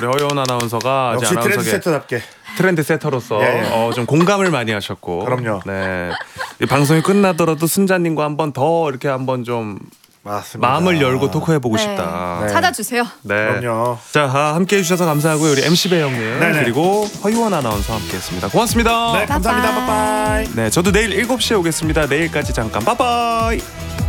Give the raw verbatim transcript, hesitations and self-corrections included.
우리 허유원 아나운서가 역시 트렌드 세터답게 트렌드 세터로서 예, 예. 어, 좀 공감을 많이 하셨고. 그럼요. 네. 이 방송이 끝나더라도 순자님과 한번 더 이렇게 한번 좀 맞습니다. 마음을 열고 토크해보고 네. 싶다. 네. 찾아주세요. 네. 그럼요. 자, 아, 함께 해주셔서 감사하고요. 우리 엠씨 배영님 네네. 그리고 허유원 아나운서 함께했습니다. 고맙습니다. 네, 감사합니다. 빠빠이. 네, 저도 내일 일곱 시에 오겠습니다. 내일까지 잠깐 빠빠이.